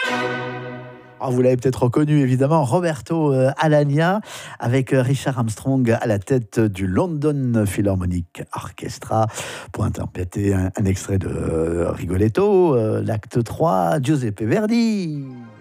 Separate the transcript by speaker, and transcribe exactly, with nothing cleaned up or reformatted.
Speaker 1: Oh, vous l'avez peut-être reconnu, évidemment, Roberto euh, Alagna, avec euh, Richard Armstrong à la tête du London Philharmonic Orchestra, pour interpréter un, un extrait de euh, Rigoletto, euh, l'acte trois, Giuseppe Verdi.